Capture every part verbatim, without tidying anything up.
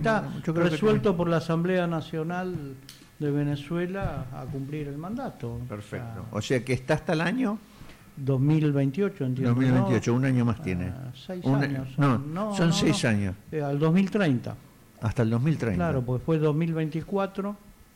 está Yo creo resuelto que... por la Asamblea Nacional de Venezuela a cumplir el mandato. Perfecto. O sea, o sea que está hasta el año dos mil veintiocho, entiendo. dos mil veintiocho, ¿no? un año más tiene. Ah, seis un, años. No, Son, no, son no, seis no. años. Eh, al dos mil treinta. Hasta el dos mil treinta. Claro, pues fue dos mil veinticuatro.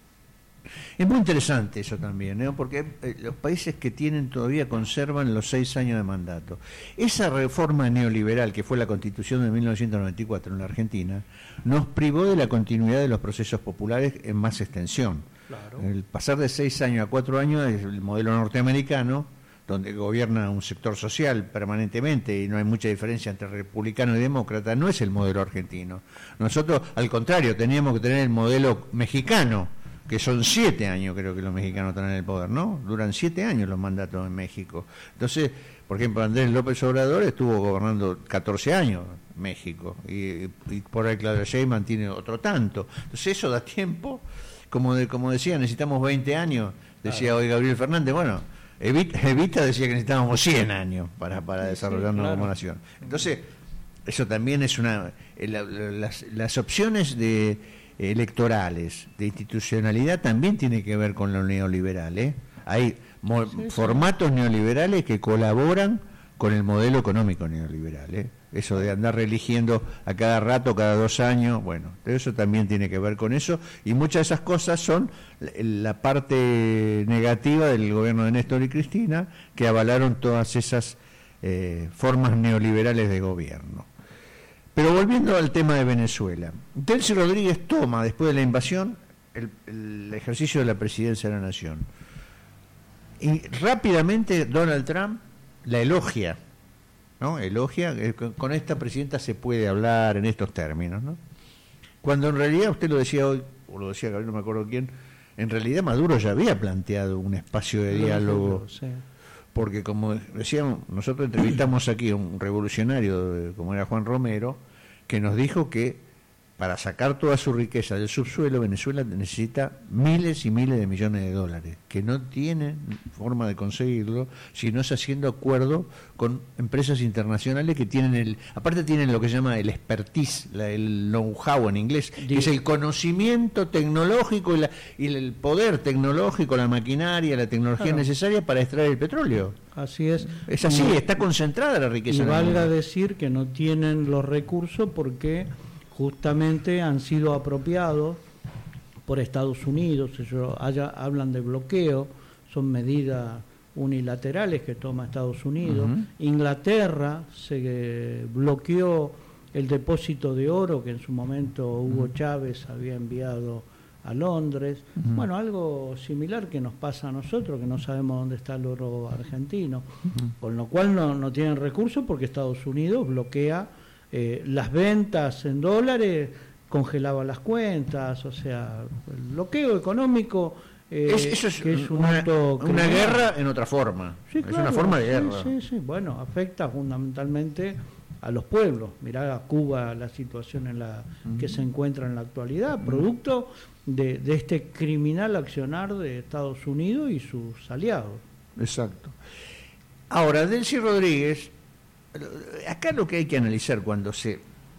Es muy interesante eso también, ¿no? Porque eh, los países que tienen todavía conservan los seis años de mandato. Esa reforma neoliberal que fue la Constitución de mil novecientos noventa y cuatro en la Argentina nos privó de la continuidad de los procesos populares en más extensión. Claro. El pasar de seis años a cuatro años es el modelo norteamericano, donde gobierna un sector social permanentemente y no hay mucha diferencia entre republicano y demócrata. No es el modelo argentino. Nosotros, al contrario, teníamos que tener el modelo mexicano, que son siete años, creo que los mexicanos están en el poder, ¿no? Duran siete años los mandatos en México. Entonces, por ejemplo, Andrés López Obrador estuvo gobernando catorce años México, y, y por ahí Claudia Sheinbaum tiene otro tanto. Entonces eso da tiempo, como de, como decía, necesitamos veinte años, decía claro. hoy Gabriel Fernández, bueno, Evita, Evita decía que necesitábamos cien años para, para sí, desarrollarnos sí, claro. como nación. Entonces, eso también es una... La, las, las opciones de electorales, de institucionalidad, también tiene que ver con lo neoliberal, ¿eh? Hay mo- sí, formatos sí. neoliberales que colaboran con el modelo económico neoliberal, ¿eh? Eso de andar reeligiendo a cada rato, cada dos años, bueno, eso también tiene que ver con eso, y muchas de esas cosas son la parte negativa del gobierno de Néstor y Cristina, que avalaron todas esas eh, formas neoliberales de gobierno. Pero volviendo al tema de Venezuela, Delcy Rodríguez toma, después de la invasión, el, el ejercicio de la presidencia de la Nación. Y rápidamente Donald Trump la elogia, ¿no? Elogia, eh, con, con esta presidenta se puede hablar en estos términos, ¿no? Cuando en realidad, usted lo decía hoy, o lo decía Gabriel, no me acuerdo quién, en realidad Maduro ya había planteado un espacio de diálogo. Sí. Porque como decíamos, nosotros entrevistamos aquí a un revolucionario como era Juan Romero, que nos dijo que para sacar toda su riqueza del subsuelo, Venezuela necesita miles y miles de millones de dólares, que no tiene forma de conseguirlo, sino es haciendo acuerdo con empresas internacionales que tienen el, aparte tienen lo que se llama el expertise, la, el know-how en inglés, que es el conocimiento tecnológico y, la, y el poder tecnológico, la maquinaria, la tecnología claro. necesaria para extraer el petróleo. Así es. Es así, y, está concentrada la riqueza. Y valga decir que no tienen los recursos porque justamente han sido apropiados por Estados Unidos. Ellos haya, hablan de bloqueo, son medidas unilaterales que toma Estados Unidos. Uh-huh. Inglaterra se bloqueó el depósito de oro que en su momento Hugo uh-huh. Chávez había enviado a Londres. Uh-huh. Bueno, algo similar que nos pasa a nosotros, que no sabemos dónde está el oro argentino, uh-huh. con lo cual no, no tienen recursos porque Estados Unidos bloquea Eh, las ventas en dólares, congelaba las cuentas, o sea, el bloqueo económico eh, es, eso es, que es un una, acto una guerra en otra forma. Sí, es claro, una forma de guerra. Sí, sí, sí, bueno, afecta fundamentalmente a los pueblos. Mirá a Cuba la situación en la uh-huh. que se encuentra en la actualidad, uh-huh. producto de, de este criminal accionar de Estados Unidos y sus aliados. Exacto. Ahora, Delcy Rodríguez, acá lo que hay que analizar cuando se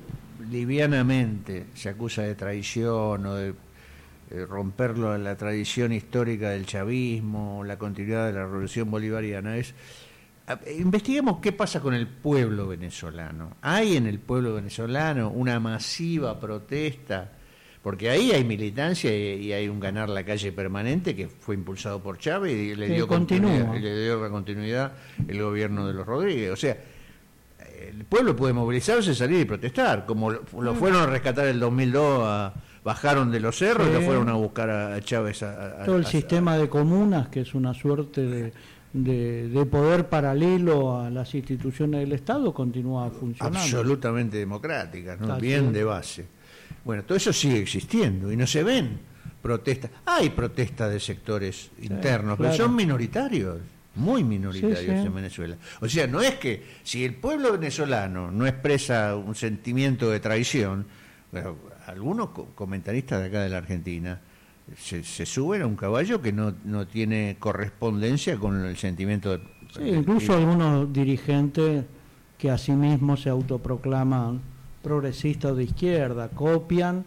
livianamente se acusa de traición o de eh, romperlo a la tradición histórica del chavismo, la continuidad de la revolución bolivariana, es eh, investiguemos qué pasa con el pueblo venezolano. ¿Hay en el pueblo venezolano una masiva protesta? Porque ahí hay militancia y, y hay un ganar la calle permanente que fue impulsado por Chávez y le dio, continuidad, y le dio la continuidad el gobierno de los Rodríguez. O sea, el pueblo puede movilizarse, salir y protestar, como lo, lo fueron a rescatar el dos mil dos, a, bajaron de los cerros sí. y lo fueron a buscar a Chávez. A, a, Todo el a, sistema a, de comunas, que es una suerte de, de, de poder paralelo a las instituciones del Estado, continúa funcionando. Absolutamente democráticas, ¿no? Bien de base. Bueno, todo eso sigue existiendo y no se ven protestas. Hay protestas de sectores sí, internos, claro. pero son minoritarios. Muy minoritarios sí, sí. en Venezuela. O sea, no es que si el pueblo venezolano no expresa un sentimiento de traición, bueno, algunos co- comentaristas de acá de la Argentina se, se suben a un caballo que no, no tiene correspondencia con el sentimiento de... Sí, incluso y, algunos dirigentes que asimismo se autoproclaman progresistas de izquierda, copian